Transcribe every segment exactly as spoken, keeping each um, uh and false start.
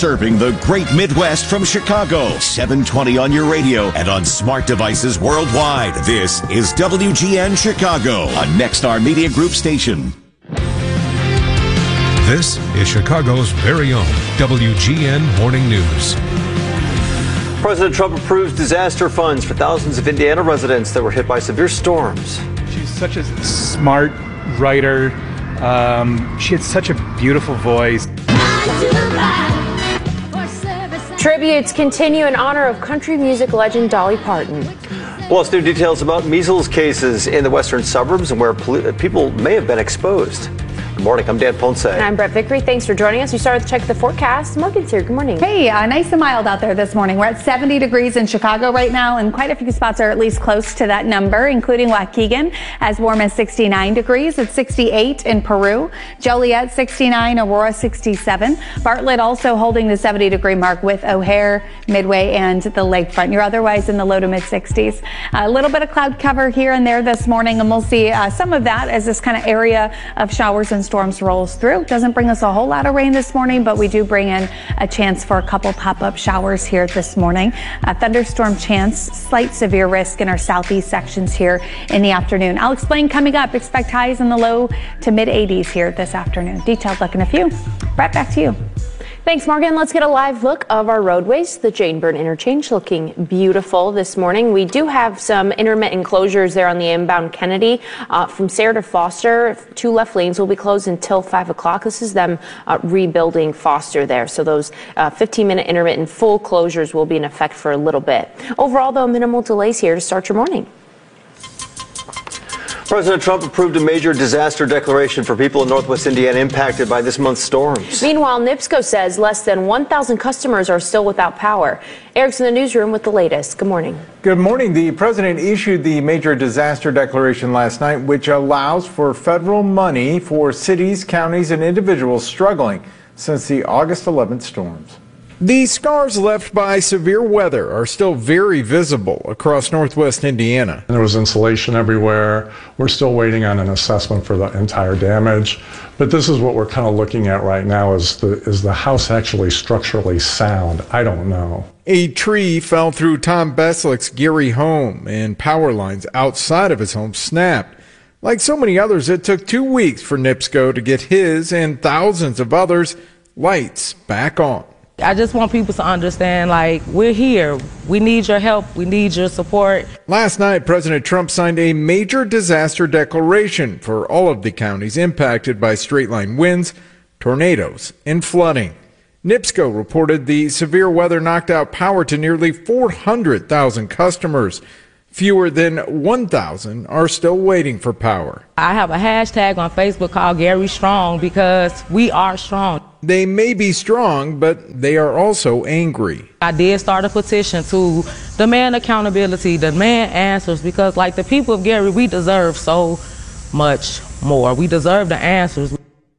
serving the great Midwest from Chicago. seven twenty on your radio and on smart devices worldwide. This is W G N Chicago, a Nexstar Media Group station. This is Chicago's very own W G N Morning News. President Trump approves disaster funds for thousands of Indiana residents that were hit by severe storms. She's such a smart writer. Um, she had such a beautiful voice. Tributes continue in honor of country music legend Dolly Parton. Plus, new details about measles cases in the western suburbs and where people may have been exposed. Good morning, I'm Dan Ponce. And I'm Brett Vickery. Thanks for joining us. We start with Check the Forecast. Morgan's here. Good morning. Hey, uh, nice and mild out there this morning. We're at seventy degrees in Chicago right now, and quite a few spots are at least close to that number, including Waukegan, as warm as sixty-nine degrees. It's sixty-eight in Peru. Joliet, sixty-nine. Aurora, sixty-seven. Bartlett also holding the seventy degree mark with O'Hare, Midway, and the lakefront. You're otherwise in the low to mid sixties. A little bit of cloud cover here and there this morning, and we'll see uh, some of that as this kind of area of showers and storms rolls through. Doesn't bring us a whole lot of rain this morning, but we do bring in a chance for a couple pop-up showers here this morning. A thunderstorm chance, slight severe risk in our southeast sections here in the afternoon. I'll explain coming up. Expect highs in the low to mid eighties here this afternoon. Detailed look in a few. Brett, back to you. Thanks, Morgan. Let's get a live look of our roadways. The Jane Byrne interchange looking beautiful this morning. We do have some intermittent closures there on the inbound Kennedy. Uh, from Sayre to Foster, two left lanes will be closed until five o'clock. This is them uh, rebuilding Foster there. So those uh, fifteen minute intermittent full closures will be in effect for a little bit. Overall, though, minimal delays here to start your morning. President Trump approved a major disaster declaration for people in Northwest Indiana impacted by this month's storms. Meanwhile, NIPSCO says less than one thousand customers are still without power. Eric's in the newsroom with the latest. Good morning. Good morning. The president issued the major disaster declaration last night, which allows for federal money for cities, counties, and individuals struggling since the August eleventh storms. The scars left by severe weather are still very visible across Northwest Indiana. There was insulation everywhere. We're still waiting on an assessment for the entire damage. But this is what we're kind of looking at right now. Is the, is the house actually structurally sound? I don't know. A tree fell through Tom Beslick's Geary home, and power lines outside of his home snapped. Like so many others, it took two weeks for NIPSCO to get his and thousands of others' lights back on. I just want people to understand, like, we're here. We need your help. We need your support. Last night, President Trump signed a major disaster declaration for all of the counties impacted by straight-line winds, tornadoes, and flooding. NIPSCO reported the severe weather knocked out power to nearly four hundred thousand customers. Fewer than one thousand are still waiting for power. I have a hashtag on Facebook called Gary Strong because we are strong. They may be strong, but they are also angry. I did start a petition to demand accountability, demand answers, because like the people of Gary, we deserve so much more. We deserve the answers.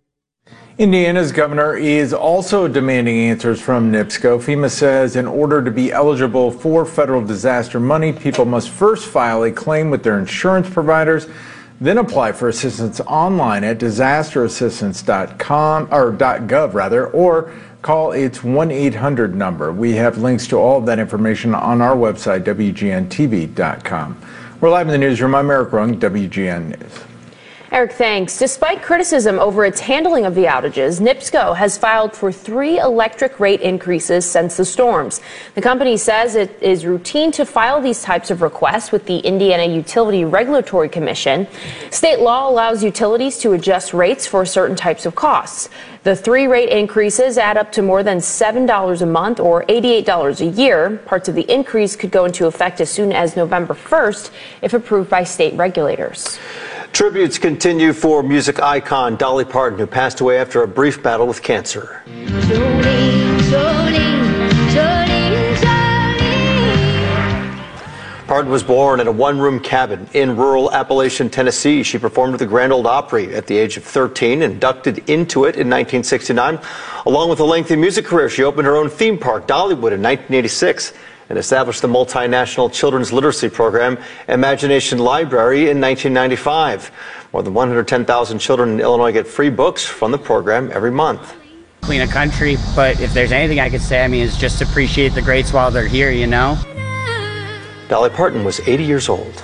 Indiana's governor is also demanding answers from NIPSCO. FEMA says in order to be eligible for federal disaster money, people must first file a claim with their insurance providers, then apply for assistance online at disaster assistance dot com or .gov rather, or call its one eight hundred number. We have links to all of that information on our website, W G N T V dot com. We're live in the newsroom. I'm Eric Rung, W G N News. Eric, thanks. Despite criticism over its handling of the outages, NIPSCO has filed for three electric rate increases since the storms. The company says it is routine to file these types of requests with the Indiana Utility Regulatory Commission. State law allows utilities to adjust rates for certain types of costs. The three rate increases add up to more than seven dollars a month or eighty-eight dollars a year. Parts of the increase could go into effect as soon as November first if approved by state regulators. Tributes continue for music icon Dolly Parton, who passed away after a brief battle with cancer. Jolene, Jolene, Jolene, Jolene. Parton was born in a one-room cabin in rural Appalachian, Tennessee. She performed with the Grand Ole Opry at the age of thirteen, inducted into it in nineteen sixty-nine. Along with a lengthy music career, she opened her own theme park, Dollywood, in nineteen eighty-six. And established the multinational children's literacy program, Imagination Library, in nineteen ninety-five. More than one hundred ten thousand children in Illinois get free books from the program every month. Queen of country, but if there's anything I could say, I mean, is just appreciate the greats while they're here, you know? Dolly Parton was eighty years old.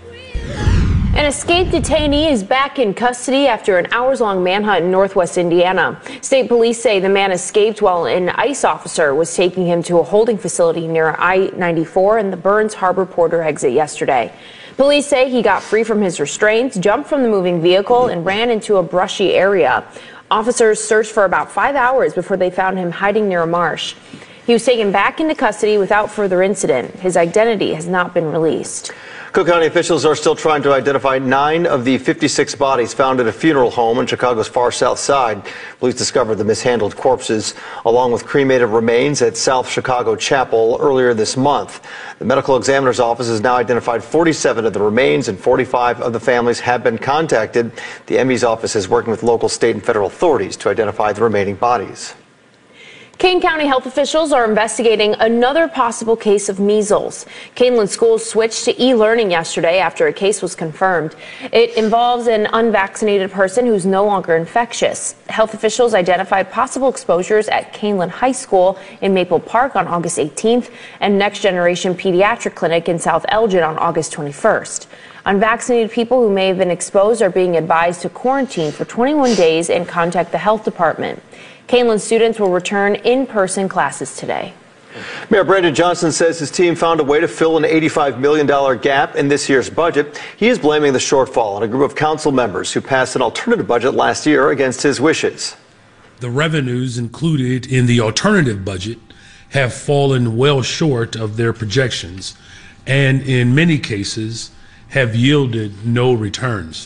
An escaped detainee is back in custody after an hours-long manhunt in northwest Indiana. State police say the man escaped while an ICE officer was taking him to a holding facility near I ninety-four and the Burns Harbor Porter exit yesterday. Police say he got free from his restraints, jumped from the moving vehicle, and ran into a brushy area. Officers searched for about five hours before they found him hiding near a marsh. He was taken back into custody without further incident. His identity has not been released. Cook County officials are still trying to identify nine of the fifty-six bodies found at a funeral home in Chicago's far south side. Police discovered the mishandled corpses along with cremated remains at South Chicago Chapel earlier this month. The medical examiner's office has now identified forty-seven of the remains and forty-five of the families have been contacted. The M E's office is working with local, state, and federal authorities to identify the remaining bodies. Kane County health officials are investigating another possible case of measles. Canelan schools switched to e-learning yesterday after a case was confirmed. It involves an unvaccinated person who's no longer infectious. Health officials identified possible exposures at Canelan High School in Maple Park on August eighteenth and Next Generation Pediatric Clinic in South Elgin on August twenty-first. Unvaccinated people who may have been exposed are being advised to quarantine for twenty-one days and contact the health department. Canelan students will return in-person classes today. Mayor Brandon Johnson says his team found a way to fill an eighty-five million dollars gap in this year's budget. He is blaming the shortfall on a group of council members who passed an alternative budget last year against his wishes. The revenues included in the alternative budget have fallen well short of their projections and in many cases have yielded no returns.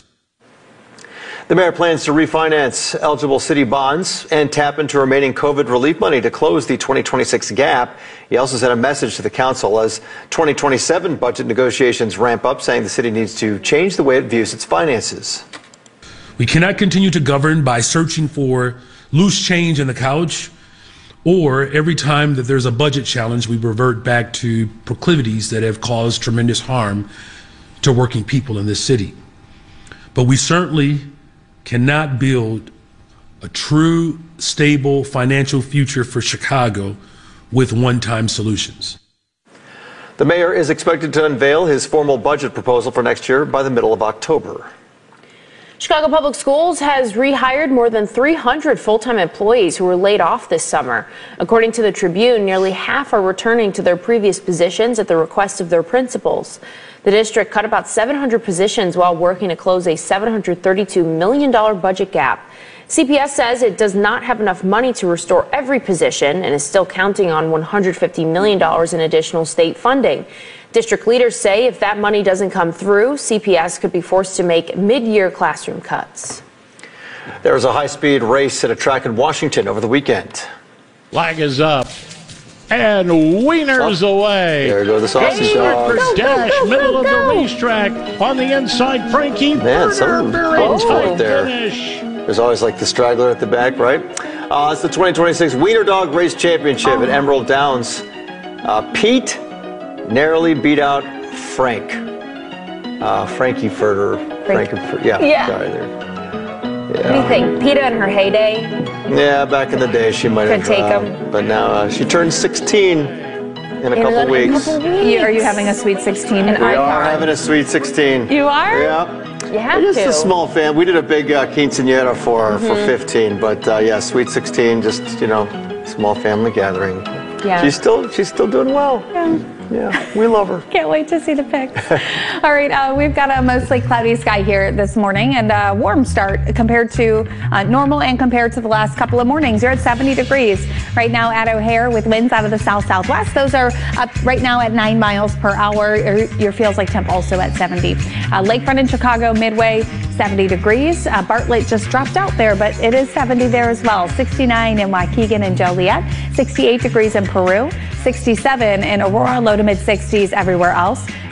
The mayor plans to refinance eligible city bonds and tap into remaining COVID relief money to close the twenty twenty-six gap. He also sent a message to the council as twenty twenty-seven budget negotiations ramp up, saying the city needs to change the way it views its finances. We cannot continue to govern by searching for loose change in the couch, or every time that there's a budget challenge, we revert back to proclivities that have caused tremendous harm to working people in this city. But we certainly cannot build a true, stable financial future for Chicago with one-time solutions. The mayor is expected to unveil his formal budget proposal for next year by the middle of October. Chicago Public Schools has rehired more than three hundred full-time employees who were laid off this summer. According to the Tribune, nearly half are returning to their previous positions at the request of their principals. The district cut about seven hundred positions while working to close a seven hundred thirty-two million dollars budget gap. C P S says it does not have enough money to restore every position and is still counting on one hundred fifty million dollars in additional state funding. District leaders say if that money doesn't come through, C P S could be forced to make mid-year classroom cuts. There was a high-speed race at a track in Washington over the weekend. Flag is up. And wieners oh, away. There go the sausage dogs. For Dash, go, go, middle go, go. of the racetrack. On the inside, Frankie. Man, some very tight there. finish. There's always like the straggler at the back, right? Uh, it's the twenty twenty-six Wiener Dog Race Championship oh. at Emerald Downs. Uh, Pete narrowly beat out Frank. Uh, Frankie Furter. Frank. Frank. Yeah. yeah. Sorry there. Yeah. What do you think? PETA in her heyday? Yeah, back in the day she might Could have. take uh, them. But now uh, she turns sixteen in a in couple a, weeks. You, are you having a sweet sixteen? We are having a sweet sixteen. You are? Yeah. You have Just to. a small fan. We did a big uh, quinceañera for her mm-hmm. for fifteen, but uh, yeah, sweet sixteen. Just you know, small family gathering. Yeah. She's still she's still doing well. Yeah. Yeah, we love her. Can't wait to see the pics. All right, uh, we've got a mostly cloudy sky here this morning and a warm start compared to uh, normal and compared to the last couple of mornings. You're at seventy degrees right now at O'Hare with winds out of the south-southwest. Those are up right now at nine miles per hour. Your feels like temp also at seventy. Uh, Lakefront in Chicago, Midway, seventy degrees. Uh, Bartlett just dropped out there, but it is seventy there as well. sixty-nine in Waukegan and Joliet, sixty-eight degrees in Peru, sixty-seven in Aurora, low to mid sixties everywhere else.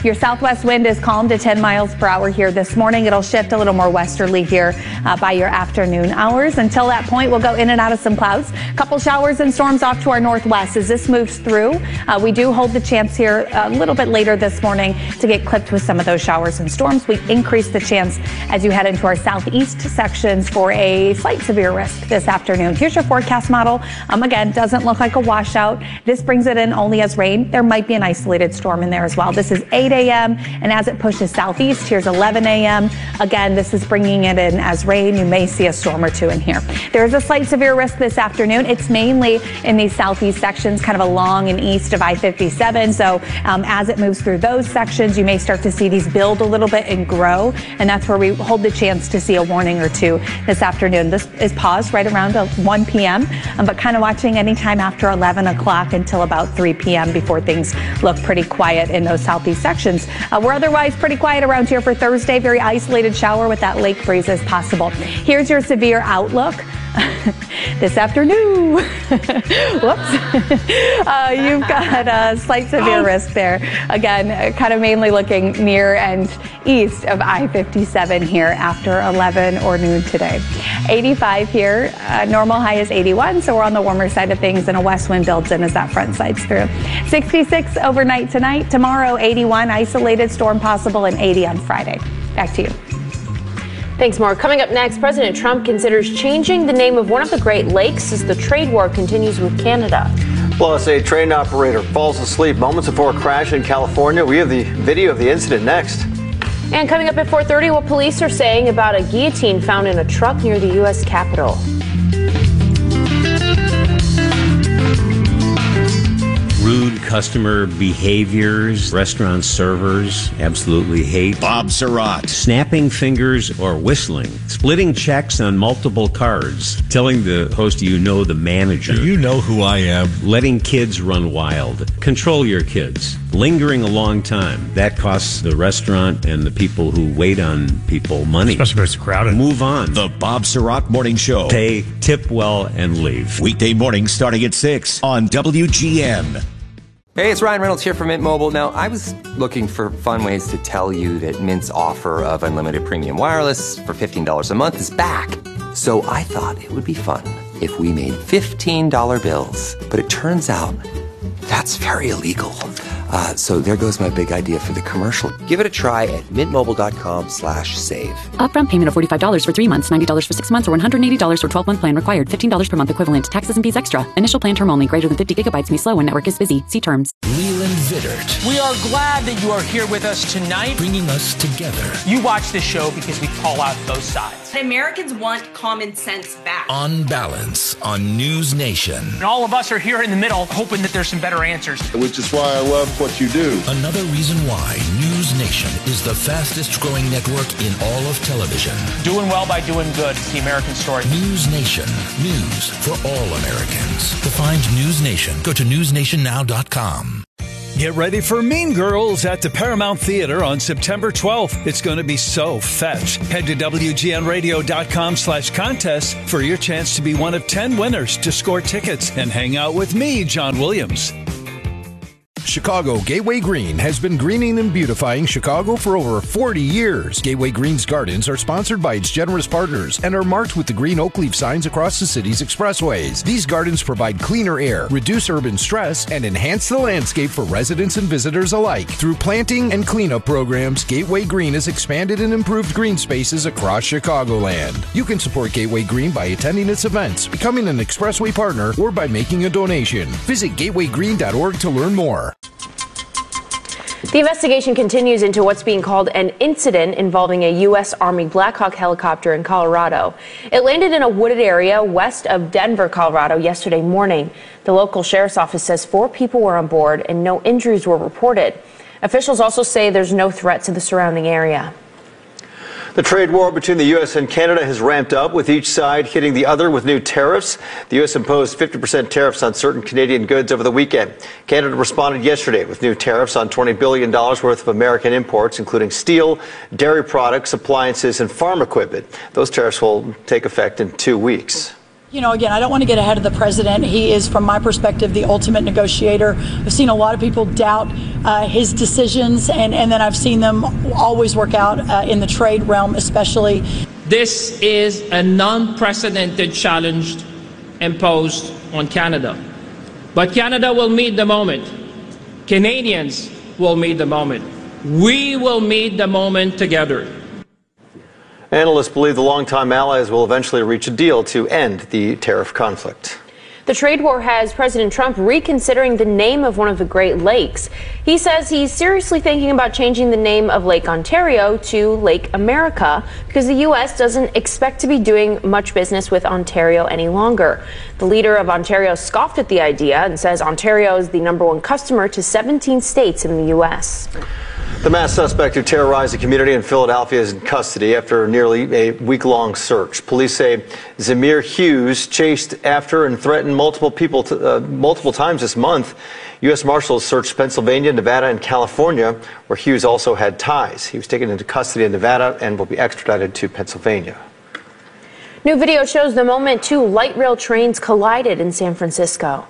Your southwest wind is calm to ten miles per hour here this morning. It'll shift a little more westerly here uh, by your afternoon hours. Until that point, we'll go in and out of some clouds. A couple showers and storms off to our northwest as this moves through. Uh, we do hold the chance here a little bit later this morning to get clipped with some of those showers and storms. We increase the chance as you head into our southeast sections for a slight severe risk this afternoon. Here's your forecast model. Um, again, doesn't look like a washout. This brings it in only as rain. There might be an isolated storm in there as well. This is eight a.m. and as it pushes southeast, here's eleven a.m. Again, this is bringing it in as rain. You may see a storm or two in here. There is a slight severe risk this afternoon. It's mainly in these southeast sections, kind of along and east of I fifty-seven. So um, as it moves through those sections, you may start to see these build a little bit and grow. And that's where we hold the chance to see a warning or two this afternoon. This is paused right around one p.m., um, but kind of watching anytime after eleven o'clock until about three p.m. before things look pretty quiet in those southeast sections. Uh, we're otherwise pretty quiet around here for Thursday. Very isolated shower with that lake breeze as possible. Here's your severe outlook. This afternoon, whoops, uh, you've got a slight severe risk there. Again, uh, kind of mainly looking near and east of I fifty-seven here after eleven or noon today. eighty-five here, uh, normal high is eighty-one, so we're on the warmer side of things, and a west wind builds in as that front side's through. sixty-six overnight tonight, tomorrow eighty-one, isolated storm possible, and eighty on Friday. Back to you. Thanks, Mark. Coming up next, President Trump considers changing the name of one of the Great Lakes as the trade war continues with Canada. Plus, a train operator falls asleep moments before a crash in California. We have the video of the incident next. And coming up at four thirty, what police are saying about a guillotine found in a truck near the U S Capitol. Rude customer behaviors, restaurant servers absolutely hate. Bob Surratt. Snapping fingers or whistling. Splitting checks on multiple cards. Telling the host you know the manager. You know who I am. Letting kids run wild. Control your kids. Lingering a long time. That costs the restaurant and the people who wait on people money. Especially if it's crowded. Move on. The Bob Surratt Morning Show. Pay, tip well, and leave. Weekday mornings starting at six on W G N. Hey, it's Ryan Reynolds here from Mint Mobile. Now, I was looking for fun ways to tell you that Mint's offer of unlimited premium wireless for fifteen dollars a month is back. So I thought it would be fun if we made fifteen dollar bills. But it turns out that's very illegal. Uh, so there goes my big idea for the commercial. Give it a try at mintmobile.com slash save. Upfront payment of forty-five dollars for three months, ninety dollars for six months, or one hundred eighty dollars for twelve-month plan required. fifteen dollars per month equivalent. Taxes and fees extra. Initial plan term only. Greater than fifty gigabytes may slow when network is busy. See terms. Leland Vittert. We are glad that you are here with us tonight. Bringing us together. You watch this show because we call out both sides. Americans want common sense back. On Balance on News Nation. And all of us are here in the middle hoping that there's some better answers. Which is why I love what you do. Another reason why News Nation is the fastest growing network in all of television. Doing well by doing good. It's the American story. News Nation. News for all Americans. To find News Nation, go to news nation now dot com. Get ready for Mean Girls at the Paramount Theater on September twelfth. It's going to be so fetch. Head to W G N radio dot com slash contest for your chance to be one of ten winners to score tickets and hang out with me, John Williams. Chicago Gateway Green has been greening and beautifying Chicago for over forty years. Gateway Green's gardens are sponsored by its generous partners and are marked with the green oak leaf signs across the city's expressways. These gardens provide cleaner air, reduce urban stress, and enhance the landscape for residents and visitors alike. Through planting and cleanup programs, Gateway Green has expanded and improved green spaces across Chicagoland. You can support Gateway Green by attending its events, becoming an expressway partner, or by making a donation. Visit gateway green dot org to learn more. The investigation continues into what's being called an incident involving a U S Army Black Hawk helicopter in Colorado. It landed in a wooded area west of Denver, Colorado yesterday morning. The local sheriff's office says four people were on board and no injuries were reported. Officials also say there's no threat to the surrounding area. The trade war between the U S and Canada has ramped up, with each side hitting the other with new tariffs. The U S imposed fifty percent tariffs on certain Canadian goods over the weekend. Canada responded yesterday with new tariffs on twenty billion dollars worth of American imports, including steel, dairy products, appliances, and farm equipment. Those tariffs will take effect in two weeks. You know, again, I don't want to get ahead of the president. He is, from my perspective, the ultimate negotiator. I've seen a lot of people doubt uh, his decisions, and, and then I've seen them always work out uh, in the trade realm, especially. This is an unprecedented challenge imposed on Canada. But Canada will meet the moment. Canadians will meet the moment. We will meet the moment together. Analysts believe the longtime allies will eventually reach a deal to end the tariff conflict. The trade war has President Trump reconsidering the name of one of the Great Lakes. He says he's seriously thinking about changing the name of Lake Ontario to Lake America because the U S doesn't expect to be doing much business with Ontario any longer. The leader of Ontario scoffed at the idea and says Ontario is the number one customer to seventeen states in the U S. The masked suspect who terrorized a community in Philadelphia is in custody after nearly a week-long search. Police say Zamir Hughes chased after and threatened multiple people to, uh, multiple times this month. U S Marshals searched Pennsylvania, Nevada, and California, where Hughes also had ties. He was taken into custody in Nevada and will be extradited to Pennsylvania. New video shows the moment two light rail trains collided in San Francisco.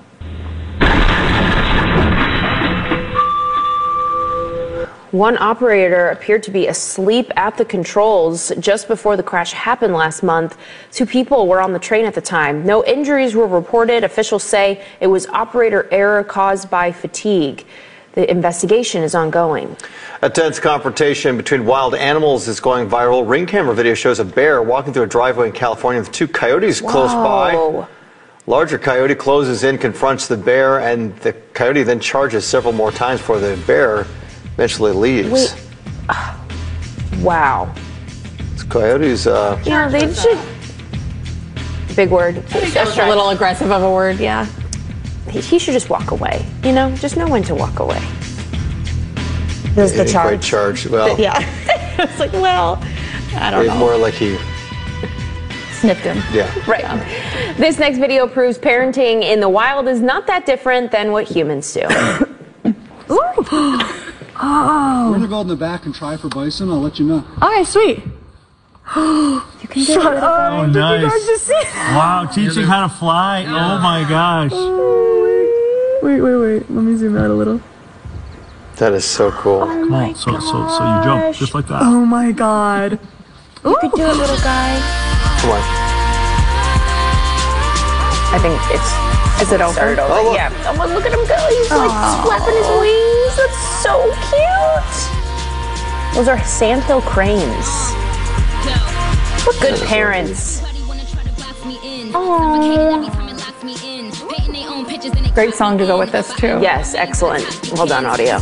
One operator appeared to be asleep at the controls just before the crash happened last month. Two people were on the train at the time. No injuries were reported. Officials say it was operator error caused by fatigue. The investigation is ongoing. A tense confrontation between wild animals is going viral. Ring camera video shows a bear walking through a driveway in California with two coyotes Whoa. close by. Larger coyote closes in, confronts the bear, and the coyote then charges several more times before the bear eventually leaves. Wait. Uh, wow. This coyotes, uh... Yeah, they should... Big word. That's a little aggressive of a word, yeah. He, he should just walk away, you know? Just know when to walk away. There's the charge. Quite charged. Well, yeah. It's like, well, I don't know. More like he... Sniffed him. Yeah. Right. Yeah. This next video proves parenting in the wild is not that different than what humans do. Ooh. Oh. We're gonna go in the back and try for bison. I'll let you know. Okay, sweet. You can do it. Oh, Did nice. you guys just see that? Wow, teaching how to fly. Oh my gosh. Oh, wait, wait, wait. Let me zoom out a little. That is so cool. Oh Come on, so, so, so you jump just like that. Oh my god. You could do it, little guy. Come on. I think it's... Is it over? over. Oh, look. Yeah. Oh, look at him go. He's like Aww. flapping his wings. That's so cute. Those are sandhill cranes. What good parents. Aww. Great song to go with this, too. Yes, excellent. Well done, audio.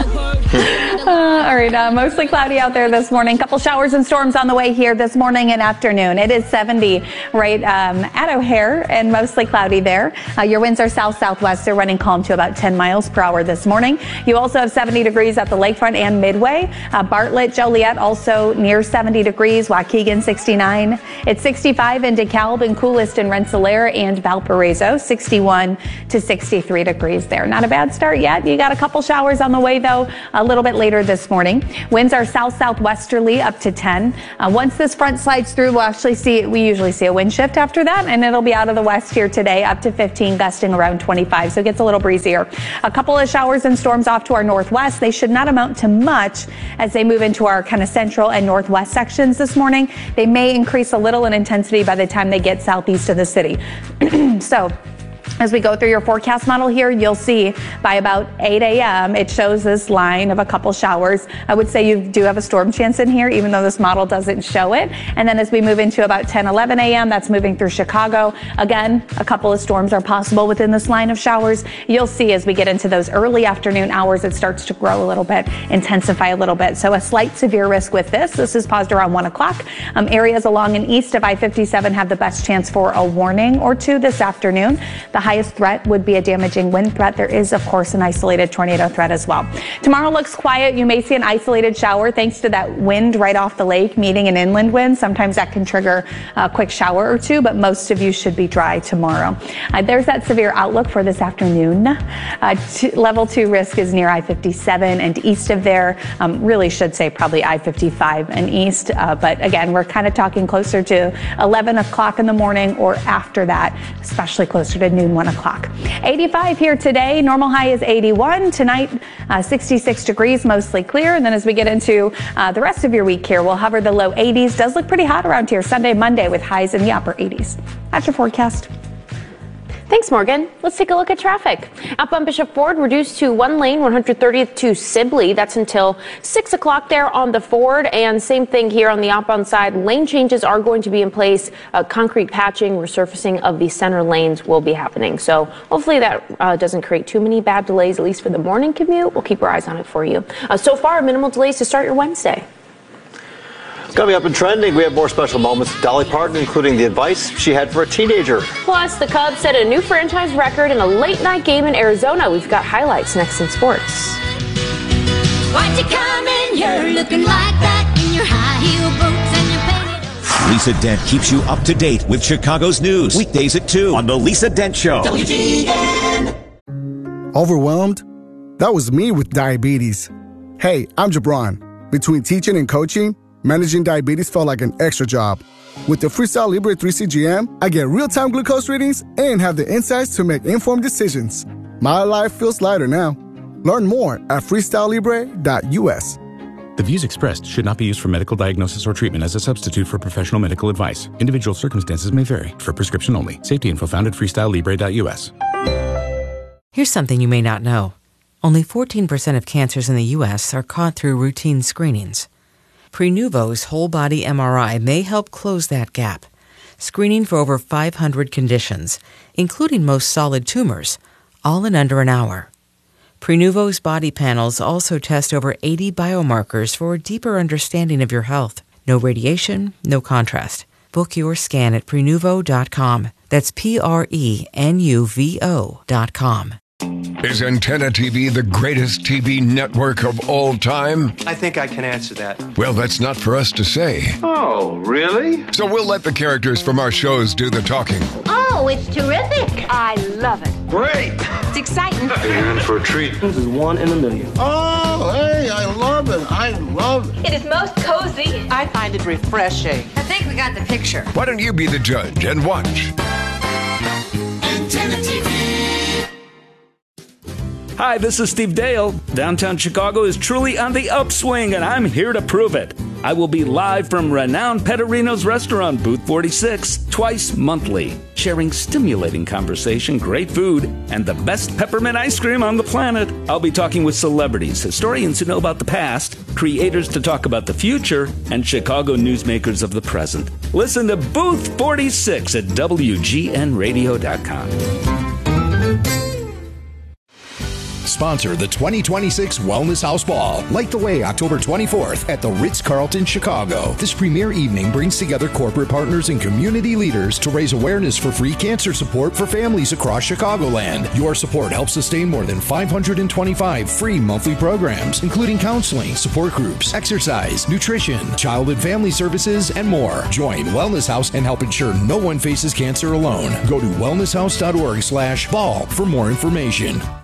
Uh, all right, uh, mostly cloudy out there this morning. Couple showers and storms on the way here this morning and afternoon. It is seventy right um, at O'Hare and mostly cloudy there. Uh, your winds are south-southwest. They're running calm to about ten miles per hour this morning. You also have seventy degrees at the lakefront and Midway. Uh, Bartlett, Joliet also near seventy degrees. Waukegan sixty-nine. It's sixty-five in DeKalb and coolest in Rensselaer and Valparaiso. sixty-one to sixty-three degrees there. Not a bad start yet. You got a couple showers on the way though. A little bit later this morning. Winds are south-southwesterly up to ten. Uh, once this front slides through, we'll actually see, we usually see a wind shift after that, and it'll be out of the west here today up to fifteen, gusting around twenty-five, so it gets a little breezier. A couple of showers and storms off to our northwest. They should not amount to much as they move into our kind of central and northwest sections this morning. They may increase a little in intensity by the time they get southeast of the city. So, as we go through your forecast model here, you'll see by about eight a.m. it shows this line of a couple showers. I would say you do have a storm chance in here, even though this model doesn't show it. And then as we move into about ten, eleven a.m., that's moving through Chicago. Again, a couple of storms are possible within this line of showers. You'll see as we get into those early afternoon hours, it starts to grow a little bit, intensify a little bit. So a slight severe risk with this. This is paused around one o'clock. Um, areas along and east of I fifty-seven have the best chance for a warning or two this afternoon. The highest threat would be a damaging wind threat. There is, of course, an isolated tornado threat as well. Tomorrow looks quiet. You may see an isolated shower thanks to that wind right off the lake meeting an inland wind. Sometimes that can trigger a quick shower or two, but most of you should be dry tomorrow. Uh, there's that severe outlook for this afternoon. Uh, t- level two risk is near I fifty-seven and east of there. Um, really should say probably I fifty-five and east. Uh, but again, we're kind of talking closer to eleven o'clock in the morning or after that, especially closer to noon and one o'clock. eighty-five here today. Normal high is eighty-one. Tonight, uh, sixty-six degrees, mostly clear. And then as we get into uh, the rest of your week here, we'll hover the low eighties. Does look pretty hot around here Sunday, Monday with highs in the upper eighties. That's your forecast. Thanks, Morgan. Let's take a look at traffic. Outbound Bishop Ford reduced to one lane, one hundred thirtieth to Sibley. That's until six o'clock there on the Ford. And same thing here on the outbound side. Lane changes are going to be in place. Uh, concrete patching, resurfacing of the center lanes will be happening. So hopefully that uh, doesn't create too many bad delays, at least for the morning commute. We'll keep our eyes on it for you. Uh, so far, minimal delays to start your Wednesday. Coming up in trending, we have more special moments with Dolly Parton, including the advice she had for a teenager. Plus, the Cubs set a new franchise record in a late-night game in Arizona. We've got highlights next in sports. Why'd you come in here looking like that in your high heel boots and your painted? Lisa Dent keeps you up to date with Chicago's news. Weekdays at two on The Lisa Dent Show. W G N. Overwhelmed? That was me with diabetes. Hey, I'm Jabron. Between teaching and coaching, managing diabetes felt like an extra job. With the Freestyle Libre three C G M, I get real-time glucose readings and have the insights to make informed decisions. My life feels lighter now. Learn more at freestyle libre dot U S. The views expressed should not be used for medical diagnosis or treatment as a substitute for professional medical advice. Individual circumstances may vary. For prescription only. Safety info found at freestyle libre dot U S. Here's something you may not know. Only fourteen percent of cancers in the U S are caught through routine screenings. Prenuvo's whole-body M R I may help close that gap, screening for over five hundred conditions, including most solid tumors, all in under an hour. Prenuvo's body panels also test over eighty biomarkers for a deeper understanding of your health. No radiation, no contrast. Book your scan at prenuvo dot com. That's P R E N U V O dot com. Is Antenna T V the greatest T V network of all time? I think I can answer that. Well, that's not for us to say. Oh, really? So we'll let the characters from our shows do the talking. Oh, it's terrific. I love it. Great. It's exciting. You're in for a treat. This is one in a million. Oh, hey, I love it. I love it. It is most cozy. I find it refreshing. I think we got the picture. Why don't you be the judge and watch? Antenna T V. Hi, this is Steve Dale. Downtown Chicago is truly on the upswing, and I'm here to prove it. I will be live from renowned Petterino's restaurant, Booth forty-six, twice monthly, sharing stimulating conversation, great food, and the best peppermint ice cream on the planet. I'll be talking with celebrities, historians who know about the past, creators to talk about the future, and Chicago newsmakers of the present. Listen to Booth forty-six at W G N radio dot com. Sponsor the twenty twenty-six Wellness House Ball. Light the way October twenty-fourth at the Ritz-Carlton, Chicago. This premier evening brings together corporate partners and community leaders to raise awareness for free cancer support for families across Chicagoland. Your support helps sustain more than five hundred twenty-five free monthly programs, including counseling, support groups, exercise, nutrition, child and family services, and more. Join Wellness House and help ensure no one faces cancer alone. Go to wellness house dot org slash ball for more information.